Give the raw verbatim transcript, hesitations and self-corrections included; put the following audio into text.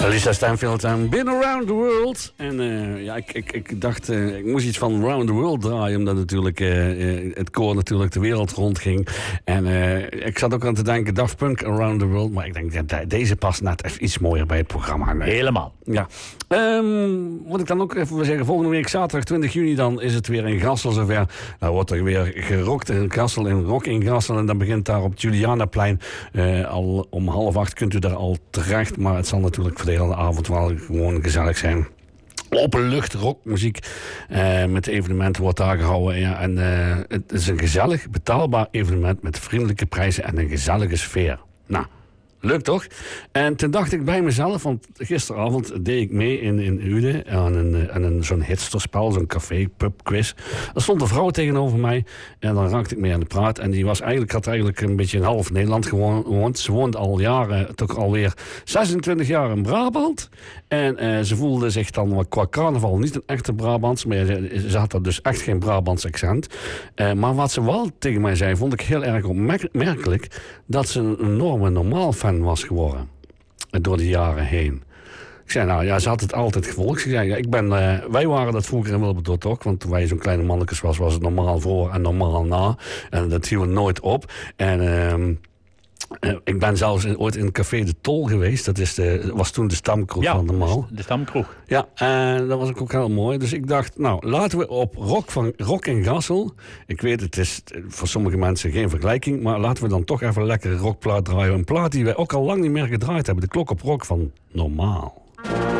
Lisa Stanfield en Been Around the World. En uh, ja, ik, ik, ik dacht, uh, ik moest iets van Around the World draaien, omdat natuurlijk uh, uh, het koor natuurlijk de wereld rondging. En uh, ik zat ook aan te denken, Daft Punk, Around the World. Maar ik denk, ja, deze past net even iets mooier bij het programma. Nee. Helemaal. Ja. Um, wat ik dan ook even wil zeggen, volgende week zaterdag twintig juni dan is het weer in Grassel zover. Dan wordt er weer gerokt in Grassel, in Rock in Grassel. En dan begint daar op het Julianaplein. Uh, al om half acht kunt u daar al terecht. Maar het zal natuurlijk voor de hele avond wel gewoon gezellig zijn. Openlucht rockmuziek uh, met evenementen wordt daar gehouden. Ja, en uh, het is een gezellig, betaalbaar evenement met vriendelijke prijzen en een gezellige sfeer. Nou, leuk toch? En toen dacht ik bij mezelf, want gisteravond deed ik mee in, in Uden aan, een, aan een, zo'n hitsterspel, zo'n café, pub, quiz. Er stond een vrouw tegenover mij en dan raakte ik mee aan de praat. En die was eigenlijk, had eigenlijk een beetje in half Nederland gewoond. Ze woont al jaren, toch alweer zesentwintig jaar in Brabant. En uh, ze voelde zich dan qua carnaval niet een echte Brabants, maar ze, ze had er dus echt geen Brabants accent. Uh, maar wat ze wel tegen mij zei, vond ik heel erg opmerkelijk, dat ze een enorme normaal fan was geworden. Door de jaren heen. Ik zei, nou ja, ze had het altijd gevolgd. Ik zei, ja, ik ben, uh, wij waren dat vroeger in Wilbertoort ook, want toen wij zo'n kleine mannetjes was, was het normaal voor en normaal na. En dat hield nooit op. En uh, uh, ik ben zelfs in, ooit in het café De Tol geweest. Dat is de, was toen de stamkroeg ja, van de Maal. de stamkroeg. Ja, en dat was ook heel mooi. Dus ik dacht, nou, laten we op Rock, van, Rock in Grassel. Ik weet, het is voor sommige mensen geen vergelijking, maar laten we dan toch even lekker een rockplaat draaien. Een plaat die wij ook al lang niet meer gedraaid hebben. De Klok op Rock van Normaal.